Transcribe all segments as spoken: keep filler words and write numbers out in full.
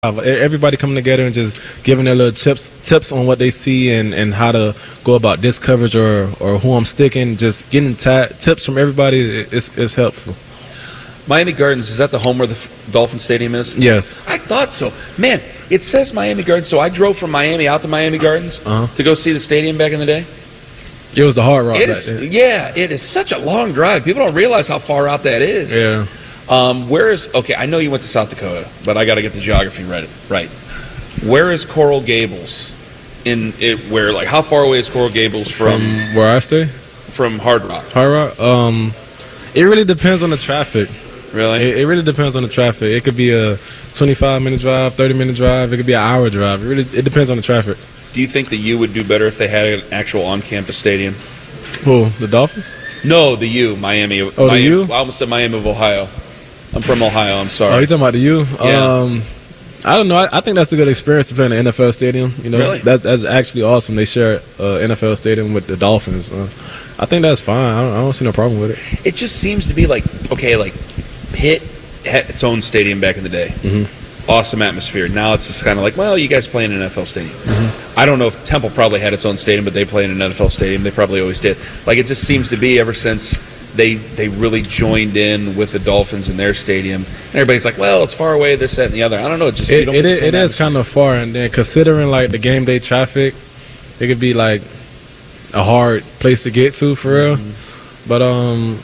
Everybody coming together and just giving their little tips tips on what they see and, and how to go about this coverage or, or who I'm sticking. Just getting ta- tips from everybody is is helpful. Miami Gardens, is that the home where the Dolphin Stadium is? Yes. I thought so. Man, it says Miami Gardens, so I drove from Miami out to Miami Gardens uh-huh. to go see the stadium back in the day. It was the hard route. It is, yeah, it is such a long drive. People don't realize how far out that is. Yeah. Um, where is, okay, I know you went to South Dakota, but I got to get the geography right. Right. Where is Coral Gables? In it, where, like, how far away is Coral Gables from? From where I stay? From Hard Rock. Hard Rock? Um, it really depends on the traffic. Really? It, it really depends on the traffic. It could be a twenty-five minute drive, thirty minute drive. It could be an hour drive. It really it depends on the traffic. Do you think the U would do better if they had an actual on-campus stadium? Who? The Dolphins? No, the U, Miami. Oh, Miami, the U? I almost said Miami of Ohio. I'm from Ohio. I'm sorry. Oh, you talking about the U? Yeah. Um, I don't know. I, I think that's a good experience to play in the N F L stadium. You know, Really? that, that's actually awesome. They share uh, N F L stadium with the Dolphins. Uh, I think that's fine. I don't, I don't see no problem with it. It just seems to be like, okay, like Pitt had its own stadium back in the day. Mm-hmm. Awesome atmosphere. Now it's just kind of like, well, you guys play in an N F L stadium. Mm-hmm. I don't know if Temple probably had its own stadium, but they play in an N F L stadium. They probably always did. Like, it just seems to be ever since they they really joined in with the Dolphins in their stadium. And everybody's like, well, it's far away, this, that, and the other. I don't know. It just It, you don't it, get the is, same it is atmosphere. kind of far, and then considering like the game day traffic, it could be like a hard place to get to for real. Mm-hmm. But um,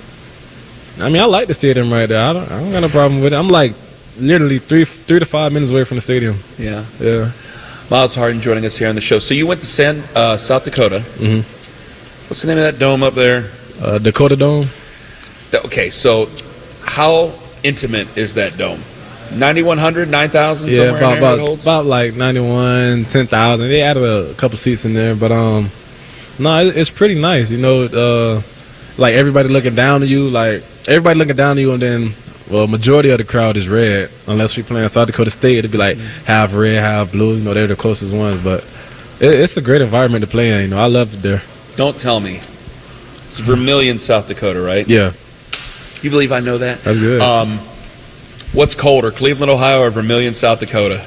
I mean, I like the stadium right there. I don't I don't got no problem with it. I'm like literally three three to five minutes away from the stadium. Yeah. Yeah. Miles Harden joining us here on the show. So you went to San, uh, South Dakota. Mm-hmm. What's the name of that dome up there? Uh, Dakota Dome. Th- Okay, so how intimate is that dome? ninety-one hundred, nine thousand, Yeah, somewhere about in there it about, holds? about like ninety-one, ten thousand. They added a couple seats in there, but um, no, it, it's pretty nice. You know, uh, like everybody looking down to you, like everybody looking down to you, and then well, majority of the crowd is red. Unless we play in South Dakota State, it'd be like half red, half blue. You know, they're the closest ones, but it, it's a great environment to play in. You know, I loved it there. Don't tell me. It's Vermilion, South Dakota, right? Yeah, You believe I know that? that's good. Um, what's colder, Cleveland, Ohio, or Vermilion, South Dakota?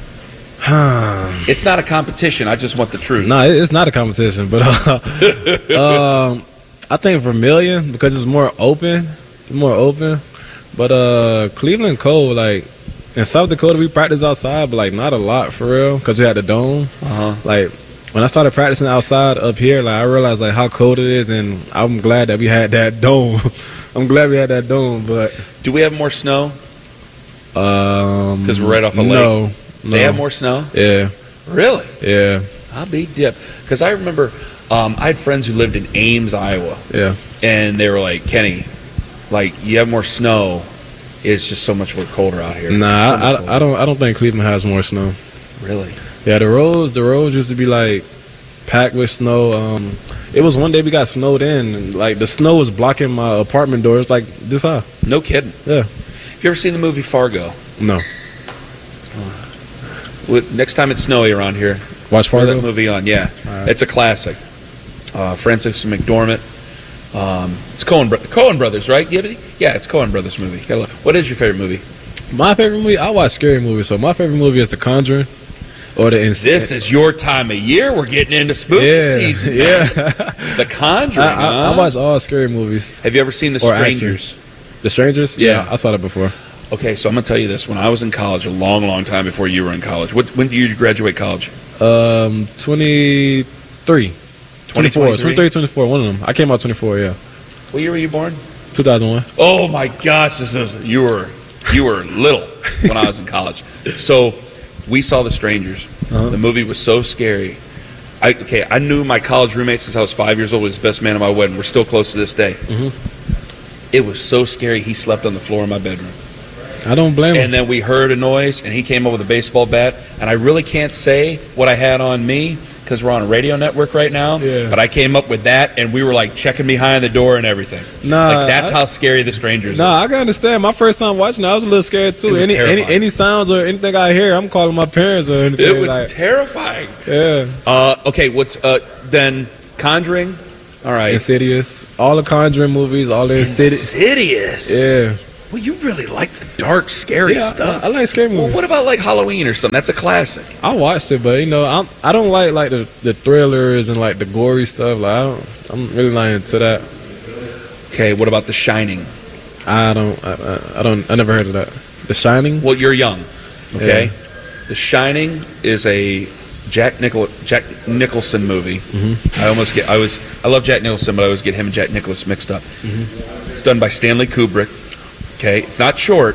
It's not a competition. I just want the truth. No, it- it's not a competition, but uh, um, I think Vermilion because it's more open, more open. But uh, Cleveland cold. Like in South Dakota, we practice outside, but like not a lot for real because we had the dome. Uh-huh. Like when I started practicing outside up here, like I realized like how cold it is, and I'm glad that we had that dome. I'm glad we had that dome, but Do we have more snow? um, Because we're right off a no, lake. no. They have more snow? Yeah, Really? yeah, I'll be dipped. Because I remember um, I had friends who lived in Ames, Iowa. yeah. And they were like, Kenny, like, you have more snow. It's just so much more colder out here. Nah, So much I, colder. I, I don't. I don't think Cleveland has more snow. Really? Yeah, the roads, the roads used to be like packed with snow. Um, it was one day we got snowed in, and like the snow was blocking my apartment doors, like this high. No kidding. Yeah, Have you ever seen the movie Fargo? no. With- Next time it's snowy around here, Watch throw Fargo. that movie on. Yeah, right. it's a classic. Uh, Francis McDormand. Um, it's Coen Bro- Coen Brothers, right? Yeah, yeah, it's Coen Brothers movie. Gotta look. What is your favorite movie? My favorite movie, I watch scary movies, so my favorite movie is The Conjuring or The Ins- This is your time of year. We're getting into spooky yeah, season. yeah. The Conjuring. I, I, huh? I watch all scary movies. Have you ever seen The Or action. Strangers? The Strangers. Yeah. I saw that before. Okay, so I'm gonna tell you this. When I was in college, a long, long time before you were in college. What, when did you graduate college? Um, twenty-three. twenty-four, twenty-three? twenty-three, twenty-four, one of them. I came out twenty-four, yeah. What year were you born? two thousand one. Oh my gosh, this is you were you were little when I was in college. So we saw The Strangers. Uh-huh. The movie was so scary. I okay, I knew my college roommate since I was five years old. Was the best man at my wedding. We're still close to this day. Mm-hmm. It was so scary. He slept on the floor in my bedroom. I don't blame him. And then we heard a noise, and he came up with a baseball bat. And I really can't say what I had on me because we're on a radio network right now. Yeah. But I came up with that, and we were like checking behind the door and everything. Nah, like that's I- how scary The Strangers Nah, is. I can understand. My first time watching it, I was a little scared too. It was Any, any terrifying. any sounds or anything I hear, I'm calling my parents or anything. It was like, terrifying. yeah. Uh, okay, what's uh, then Conjuring? All right, Insidious. All the Conjuring movies, all the Insidious. Insidious. Yeah. Well, you really like the dark, scary Yeah, stuff. I, I like scary movies. Well, what about like Halloween or something? That's a classic. I watched it, but you know, I'm I don't like like the, the thrillers and like the gory stuff. Like I don't, I'm really not into that. Okay, what about The Shining? I don't, I, I, I don't, I never heard of that. The Shining. Well, you're young, okay? Yeah. The Shining is a Jack Nichol Jack Nicholson movie. Mm-hmm. I almost get I was I love Jack Nicholson, but I always get him and Jack Nicholson mixed up. Mm-hmm. It's done by Stanley Kubrick. Okay, it's not short.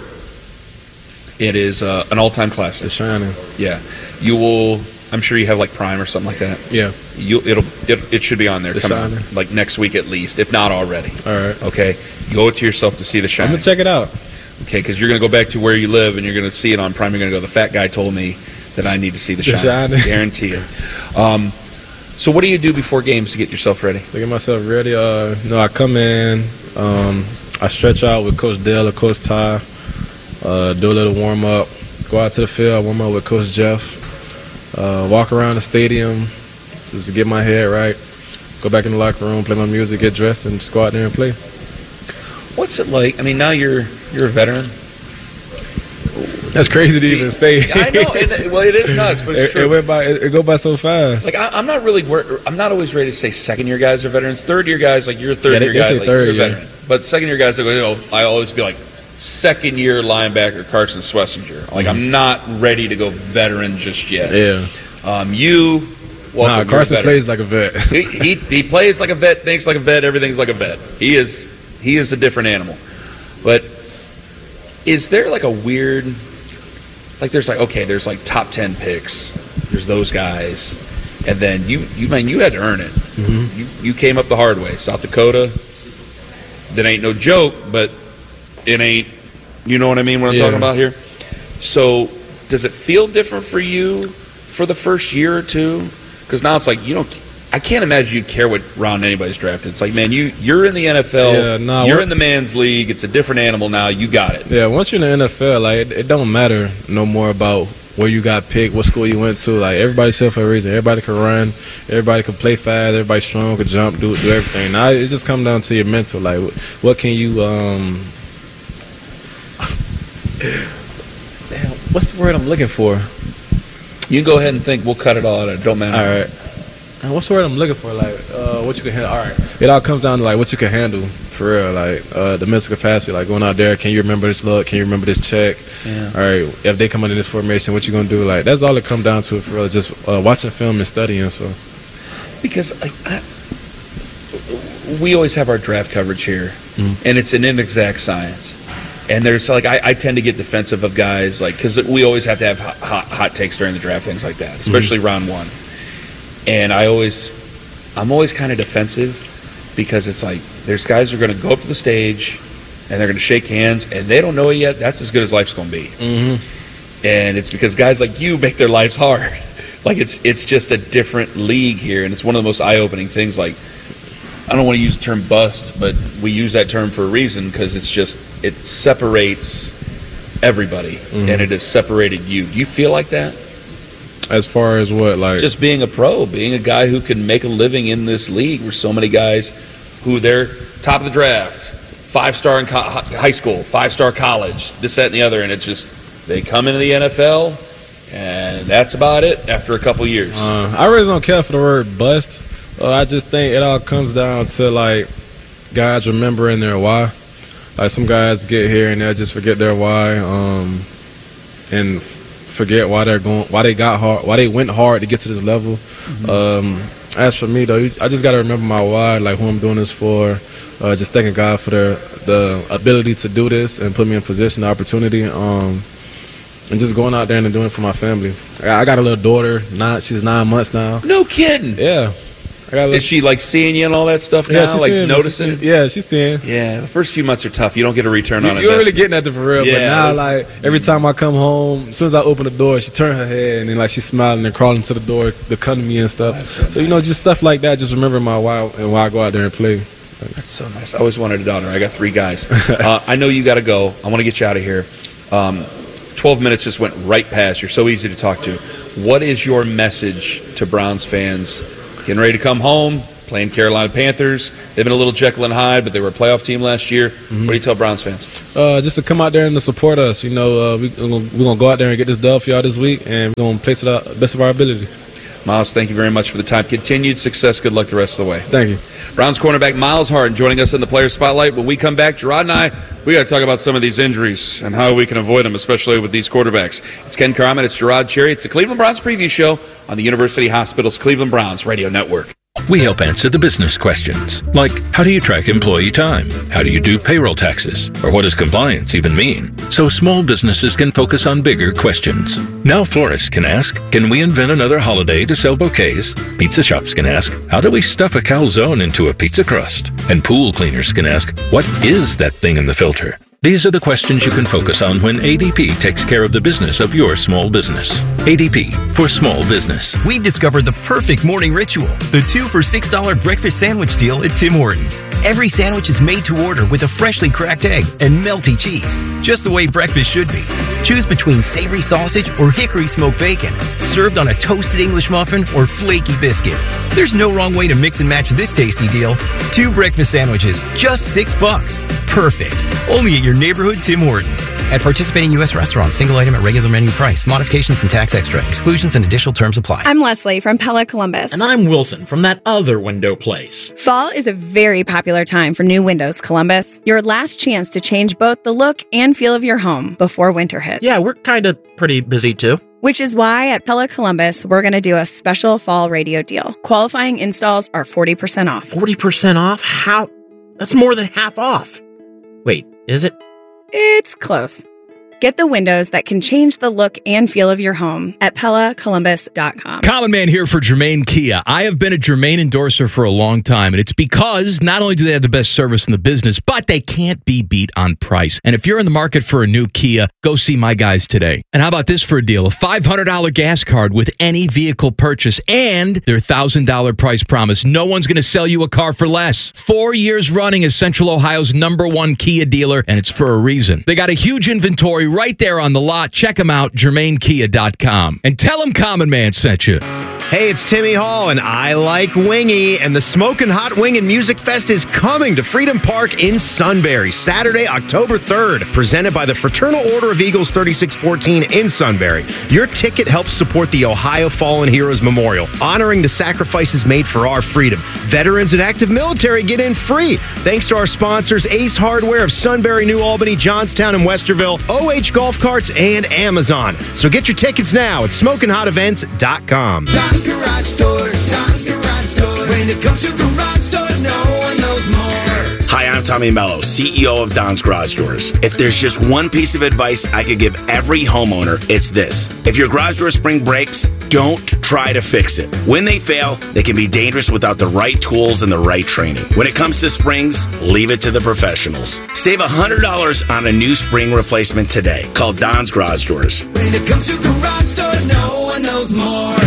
It is uh, an all-time classic. The Shining. Yeah, you will. I'm sure you have like Prime or something like that. Yeah. You it'll it, it should be on there The coming Shining. out like next week at least, if not already. All right. Okay, you owe it to yourself to see The I'm Shining. gonna check it out. Okay, because you're going to go back to where you live and you're going to see it on Prime. You're going to go, the fat guy told me that I need to see The The Shining. Shining. Guarantee it. Um, so what do you do before games to get yourself ready? To get myself ready. Uh, you know, I come in. Um, I stretch out with Coach Dale or Coach Ty. Uh, do a little warm up. Go out to the field. Warm up with Coach Jeff. Uh, walk around the stadium. Just to get my head right. Go back in the locker room. Play my music. Get dressed and just go out there and play. What's it like? I mean, now you're you're a veteran. That's crazy to even say. I know. And, well, it is nuts, but it's it, true. it went by. It, it go by so fast. Like I, I'm not really. wor- I'm not always ready to say second year guys are veterans. Third year guys, like you're a third Yeah, they- year they guy, say like third, you're a yeah. veteran. But second year guys, I go, you know, I always be like second year linebacker Carson Swessinger. Like I'm not ready to go veteran just yet. yeah. Um, you. Nah, welcome, you're a Carson veteran. plays like a vet. he, he he plays like a vet, thinks like a vet, everything's like a vet. He is he is a different animal. But is there like a weird, like there's like okay, there's like top ten picks, there's those guys, and then you you man you had to earn it. Mm-hmm. You you came up the hard way. South Dakota, that ain't no joke, but it ain't. You know what I mean? What I'm Yeah. talking about here. So does it feel different for you for the first year or two? Because now it's like you don't. I can't imagine you'd care what round anybody's drafted. It's like, man, you you're in the N F L. Yeah, nah, you're we're- in the man's league. It's a different animal now. You got it. Yeah, once you're in the N F L, like it, it don't matter no more about where you got picked, what school you went to. Like everybody's here for a reason. Everybody can run. Everybody can play fast. Everybody's strong, can jump, do do everything. Now it just comes down to your mental. Like what, what can you um. Damn, what's the word I'm looking for? You can go ahead and think. We'll cut it all out. It don't matter. All right. Uh, What's the word I'm looking for? Like, uh, what you can handle. All right. It all comes down to like what you can handle for real. Like uh, the mental capacity. Like going out there, can you remember this look? Can you remember this check? Yeah. All right. If they come into this formation, what you gonna do? Like that's all it come down to for real. Just uh, watching film and studying. So Because like, I, we always have our draft coverage here, and it's an inexact science. And there's like I, I tend to get defensive of guys like because we always have to have hot, hot, hot takes during the draft, things like that, especially round one. And I always, I'm always kind of defensive because it's like there's guys who are going to go up to the stage and they're going to shake hands and they don't know it yet. That's as good as life's going to be. Mm-hmm. And it's because guys like you make their lives hard. Like it's it's just a different league here, and it's one of the most eye-opening things. Like I don't want to use the term bust, but we use that term for a reason because it's just it separates everybody, Mm-hmm. and it has separated you. Do you feel like that? as far as what like Just being a pro, being a guy who can make a living in this league where so many guys who they're top of the draft, five-star in co- high school, five-star college, this, that, and the other, and it's just they come into the N F L, and that's about it after a couple years. Uh, I really don't care for the word bust. Uh, I just think it all comes down to like guys remembering their why. Like some guys get here and they'll just forget their why, um, and f- forget why they're going, why they got hard, why they went hard to get to this level. Mm-hmm. Um, as for me though, I just got to remember my why, like who I'm doing this for. Uh, just thanking God for the the ability to do this and put me in position, the opportunity. Um, And just going out there and doing it for my family. I I got a little daughter. Nine, she's nine months now. No kidding. Yeah. I got a little, Is she like seeing you and all that stuff now? yeah, she's like seeing, noticing? she's seeing- yeah, she's seeing. Yeah, the first few months are tough. You don't get a return You, on you're investment. really getting at the for real. But Yeah, now, that's- like, every time I come home, as soon as I open the door, she turn her head and then, like, she's smiling and crawling to the door to come to me and stuff. That's so So, you know, just stuff like that. Just remember my why and why I go out there and play. That's so nice. I always wanted a daughter. I got three guys. uh, I know you got to go. I want to get you out of here. Um, twelve minutes just went right past. You're so easy to talk to. What is your message to Browns fans getting ready to come home? playing Carolina Panthers. They've been a little Jekyll and Hyde, but they were a playoff team last year. Mm-hmm. What do you tell Browns fans? Uh, just to come out there and to support us. You know, uh, we, we're going to go out there and get this dub for y'all this week, and we're going to play to the best of our ability. Miles, thank you very much for the time. Continued success. Good luck the rest of the way. Thank you. Browns cornerback Myles Harden joining us in the Player Spotlight. When we come back, Gerard and I, we got to talk about some of these injuries and how we can avoid them, especially with these quarterbacks. It's Ken Carman. It's Gerard Cherry. It's the Cleveland Browns preview show on the University Hospital's Cleveland Browns Radio Network. We help answer the business questions, like how do you track employee time? How do you do payroll taxes? Or what does compliance even mean? So small businesses can focus on bigger questions. Now florists can ask, can we invent another holiday to sell bouquets? Pizza shops can ask, how do we stuff a calzone into a pizza crust? And pool cleaners can ask, what is that thing in the filter? These are the questions you can focus on when A D P takes care of the business of your small business. A D P, for small business. We've discovered the perfect morning ritual, the two for six dollars breakfast sandwich deal at Tim Hortons. Every sandwich is made to order with a freshly cracked egg and melty cheese, just the way breakfast should be. Choose between savory sausage or hickory smoked bacon, served on a toasted English muffin or flaky biscuit. There's no wrong way to mix and match this tasty deal. Two breakfast sandwiches, just six bucks. Perfect. Only at your neighborhood Tim Hortons. At participating U S restaurants, single item at regular menu price. Modifications and tax extra. Exclusions and additional terms apply. I'm Leslie from Pella Columbus. And I'm Wilson from that other window place. Fall is a very popular time for new windows, Columbus. Your last chance to change both the look and feel of your home before winter hits. Yeah, we're kind of pretty busy too. Which is why at Pella Columbus, we're going to do a special fall radio deal. Qualifying installs are forty percent off. forty percent off? How? That's more than half off. Wait, is it? It's close. Get the windows that can change the look and feel of your home at Pella Columbus dot com. Common Man here for Germain Kia. I have been a Germain endorser for a long time, and it's because not only do they have the best service in the business, but they can't be beat on price. And if you're in the market for a new Kia, go see my guys today. And how about this for a deal? A five hundred dollars gas card with any vehicle purchase and their one thousand dollars price promise. No one's going to sell you a car for less. Four years running as Central Ohio's number one Kia dealer, and it's for a reason. They got a huge inventory right there on the lot. Check them out, Germain Kia dot com. And tell them Common Man sent you. Hey, it's Timmy Hall, and I like Wingy, and the Smokin' Hot Wing and Music Fest is coming to Freedom Park in Sunbury, Saturday, October third, presented by the Fraternal Order of Eagles thirty-six fourteen in Sunbury. Your ticket helps support the Ohio Fallen Heroes Memorial, honoring the sacrifices made for our freedom. Veterans and active military get in free, thanks to our sponsors, Ace Hardware of Sunbury, New Albany, Johnstown, and Westerville, O H Golf Carts, and Amazon. So get your tickets now at smokin hot events dot com. Don's Garage Doors, Don's Garage Doors. When it comes to garage doors, no one knows more. Hi, I'm Tommy Mello, C E O of Don's Garage Doors. If there's just one piece of advice I could give every homeowner, it's this. If your garage door spring breaks, don't try to fix it. When they fail, they can be dangerous without the right tools and the right training. When it comes to springs, leave it to the professionals. Save one hundred dollars on a new spring replacement today. Call Don's Garage Doors. When it comes to garage doors, no one knows more.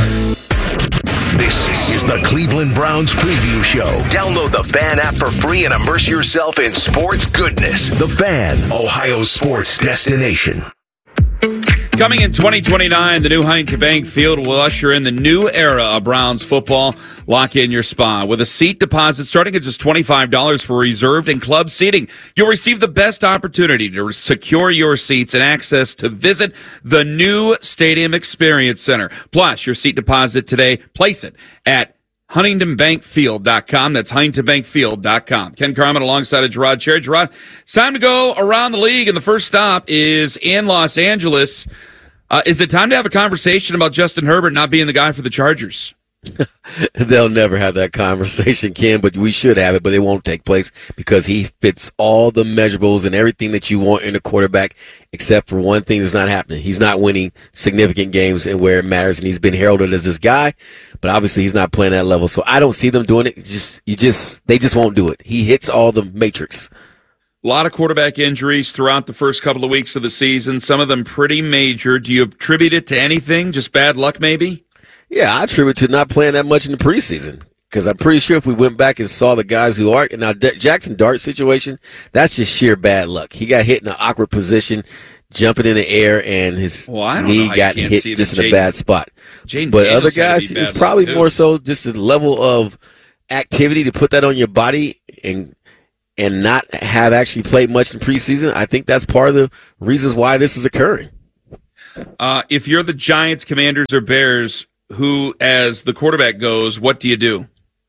This is the Cleveland Browns Preview Show. Download the Fan app for free and immerse yourself in sports goodness. The Fan, Ohio's sports destination. Coming in twenty twenty-nine, the new Huntington Bank Field will usher in the new era of Browns football. Lock in your spot. With a seat deposit starting at just twenty-five dollars for reserved and club seating, you'll receive the best opportunity to secure your seats and access to visit the new Stadium Experience Center. Plus, your seat deposit today, place it at huntington bank field dot com. That's huntington bank field dot com. Ken Carman alongside of Gerard Cherry. Gerard, it's time to go around the league, and the first stop is in Los Angeles. Uh, is it time to have a conversation about Justin Herbert not being the guy for the Chargers? They'll never have that conversation, Ken, but we should have it, but it won't take place because he fits all the measurables and everything that you want in a quarterback, except for one thing that's not happening. He's not winning significant games and where it matters, and he's been heralded as this guy, but obviously he's not playing that level. So I don't see them doing it. Just you just they just won't do it. He hits all the matrix. A lot of quarterback injuries throughout the first couple of weeks of the season, some of them pretty major. Do you attribute it to anything? Just bad luck, maybe? Yeah, I attribute it to not playing that much in the preseason. Because I'm pretty sure if we went back and saw the guys who are now D- Jackson Dart situation, that's just sheer bad luck. He got hit in an awkward position, jumping in the air, and his well, knee got hit just in Jayden, a bad spot. Jayden but Daniels other guys, it's probably more so just the level of activity to put that on your body and and not have actually played much in preseason, I think that's part of the reasons why this is occurring. Uh, if you're the Giants, Commanders, or Bears, who, as the quarterback goes, what do you do?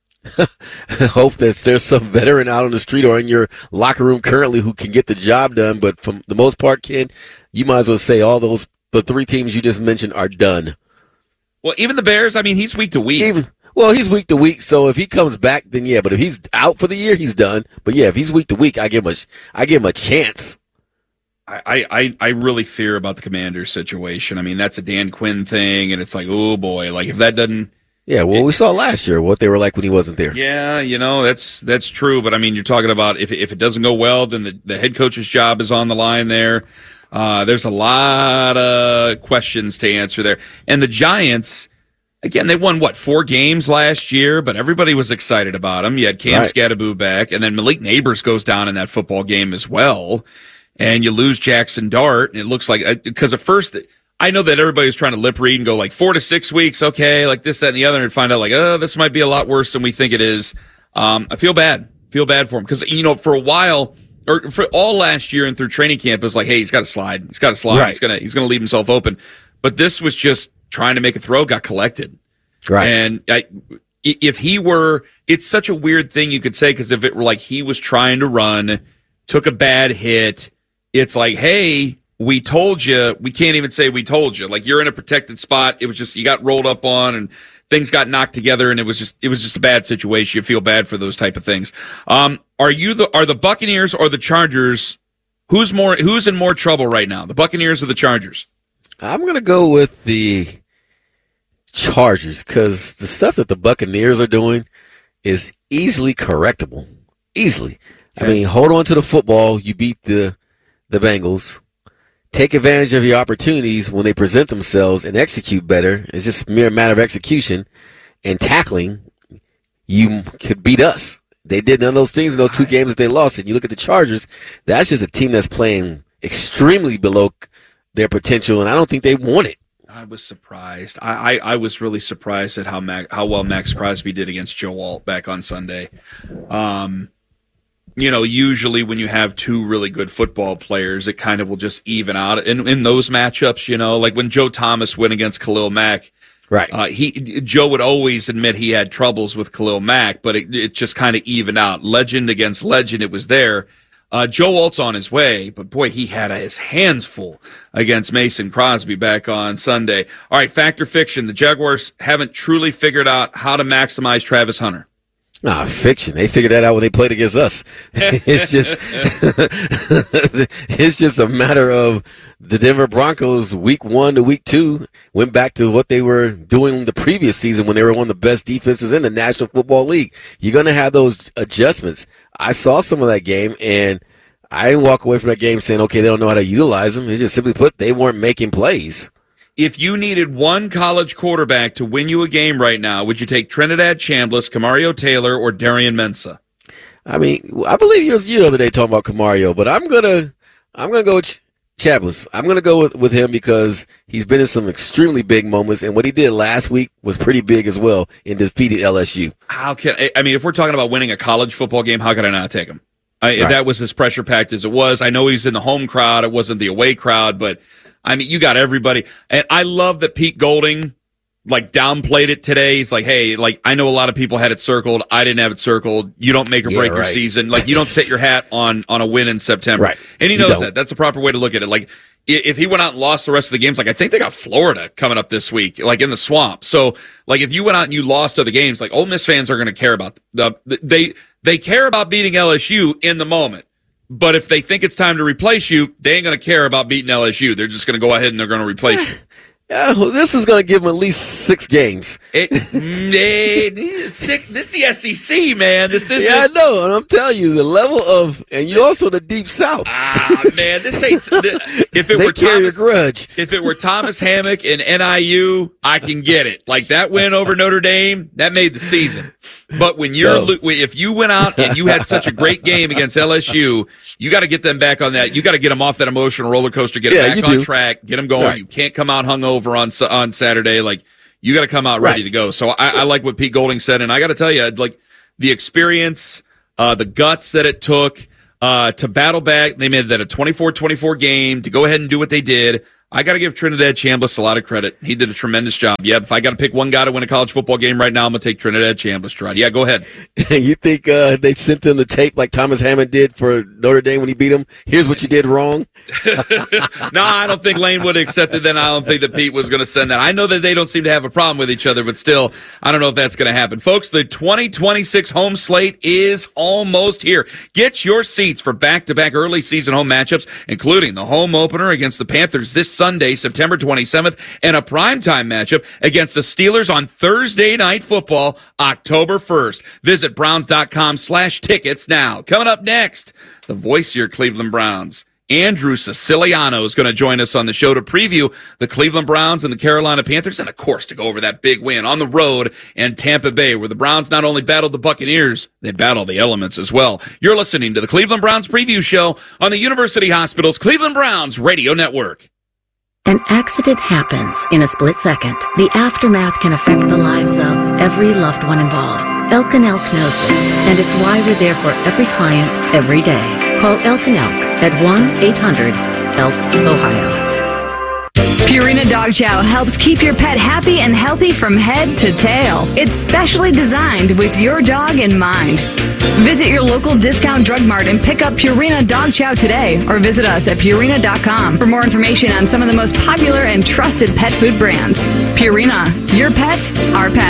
Hope that there's some veteran out on the street or in your locker room currently who can get the job done. But for the most part, Ken, you might as well say all those the three teams you just mentioned are done. Well, even the Bears, I mean, he's week to week. Even, well, he's week to week, so if he comes back, then yeah. But if he's out for the year, he's done. But yeah, if he's week to week, I give him a, I give him a chance. I, I, I really fear about the Commanders situation. I mean, that's a Dan Quinn thing, and it's like, oh boy, like if that doesn't. Yeah, well, it, we saw last year what they were like when he wasn't there. Yeah, you know, that's that's true. But I mean, you're talking about if if it doesn't go well, then the, the head coach's job is on the line there. Uh, there's a lot of questions to answer there. And the Giants, again, they won, what, four games last year, but everybody was excited about them. You had Cam right. Scatteraboo back, and then Malik Neighbors goes down in that football game as well. And you lose Jackson Dart, and it looks like, because at first, I know that everybody was trying to lip read and go like four to six weeks, okay, like this, that, and the other, and find out like, oh, this might be a lot worse than we think it is. Um, I feel bad. Feel bad for him. Because, you know, for a while, or for all last year and through training camp, it was like, hey, he's got to slide. He's got to slide. Right. He's gonna he's gonna leave himself open. But this was just trying to make a throw, got collected. Right. And I, if he were, it's such a weird thing you could say, because if it were like he was trying to run, took a bad hit, it's like, hey, we told you. We can't even say we told you. Like, you're in a protected spot. It was just, you got rolled up on and things got knocked together, and it was just, it was just a bad situation. You feel bad for those type of things. Um, are you the, are the Buccaneers or the Chargers? Who's more, who's in more trouble right now? The Buccaneers or the Chargers? I'm going to go with the Chargers, because the stuff that the Buccaneers are doing is easily correctable. Easily. Okay. I mean, hold on to the football. You beat the, the Bengals. Take advantage of your opportunities when they present themselves and execute better. It's just a mere matter of execution and tackling. You could beat us. They did none of those things in those two games that they lost. And you look at the Chargers, that's just a team that's playing extremely below their potential, and I don't think they want it. I was surprised. I, I, I was really surprised at how Mac, how well Max Crosby did against Joe Alt back on Sunday. Um, you know, usually when you have two really good football players, it kind of will just even out. In, in those matchups, you know, like when Joe Thomas went against Khalil Mack, right? Uh, he Joe would always admit he had troubles with Khalil Mack, but it, it just kind of evened out. Legend against legend, it was there. Uh, Joe Alt's on his way, but boy, he had his hands full against Mason Crosby back on Sunday. All right, fact or fiction, the Jaguars haven't truly figured out how to maximize Travis Hunter. Ah, fiction. They figured that out when they played against us. It's just, it's just a matter of the Denver Broncos week one to week two went back to what they were doing the previous season when they were one of the best defenses in the National Football League. You're going to have those adjustments. I saw some of that game, and I didn't walk away from that game saying, okay, they don't know how to utilize them. It's just simply put, they weren't making plays. If you needed one college quarterback to win you a game right now, would you take Trinidad Chambliss, Camario Taylor, or Darian Mensah? I mean, I believe you was you the other day talking about Camario, but I'm gonna I'm gonna go with Ch- Chambliss. I'm gonna go with, with him because he's been in some extremely big moments, and what he did last week was pretty big as well in defeating L S U. How can I mean, if we're talking about winning a college football game, how could I not take him? I, if Right. that was as pressure packed as it was, I know he's in the home crowd. It wasn't the away crowd, but I mean, you got everybody. And I love that Pete Golding, like, downplayed it today. He's like, hey, like, I know a lot of people had it circled. I didn't have it circled. You don't make or Yeah, break your right. season. Like, you don't set your hat on, on a win in September. Right. And he You knows don't. that. That's the proper way to look at it. Like, i- if he went out and lost the rest of the games, like, I think they got Florida coming up this week, like in the swamp. So, like, if you went out and you lost other games, like, Ole Miss fans are going to care about the, they, they care about beating L S U in the moment. But if they think it's time to replace you, they ain't going to care about beating L S U. They're just going to go ahead and they're going to replace you. Yeah, well, this is going to give him at least six games. It, it, it's sick. This is the S E C, man. This is Yeah, I know, and I'm telling you, the level of, and you also the Deep South. Ah, man, this ain't. If it They were carry Thomas, a grudge. if it were Thomas Hammock and N I U, I can get it. Like that win over Notre Dame, that made the season. But when you're, No. lo- if you went out and you had such a great game against L S U, you got to get them back on that. You got to get them off that emotional roller coaster, get Yeah, them you back on do. track, get them going. Right. You can't come out hungover on on Saturday. Like you got to come out ready Right. to go. So I, I like what Pete Golding said, and I got to tell you, like the experience, uh, the guts that it took uh, to battle back. They made that a twenty-four twenty-four game to go ahead and do what they did. I got to give Trinidad Chambliss a lot of credit. He did a tremendous job. Yeah, if I got to pick one guy to win a college football game right now, I'm going to take Trinidad Chambliss, Trot. Yeah, go ahead. You think uh, they sent them the tape like Thomas Hammond did for Notre Dame when he beat them? Here's what you did wrong. No, I don't think Lane would have accepted that. I don't think that Pete was going to send that. I know that they don't seem to have a problem with each other, but still, I don't know if that's going to happen. Folks, the twenty twenty-six home slate is almost here. Get your seats for back-to-back early season home matchups, including the home opener against the Panthers this Sunday, September twenty-seventh, and a primetime matchup against the Steelers on Thursday Night Football, October first. Visit Browns.com slash tickets now. Coming up next, the voice of your Cleveland Browns, Andrew Siciliano, is going to join us on the show to preview the Cleveland Browns and the Carolina Panthers, and of course to go over that big win on the road in Tampa Bay, where the Browns not only battled the Buccaneers, they battled the elements as well. You're listening to the Cleveland Browns Preview Show on the University Hospital's Cleveland Browns Radio Network. An accident happens in a split second. The aftermath can affect the lives of every loved one involved. Elk and Elk knows this, and it's why we're there for every client, every day. Call Elk and Elk at one eight hundred elk ohio. Purina Dog Chow helps keep your pet happy and healthy from head to tail. It's specially designed with your dog in mind. Visit your local discount drug mart and pick up Purina Dog Chow today, or visit us at Purina dot com for more information on some of the most popular and trusted pet food brands. Purina, your pet, our pet.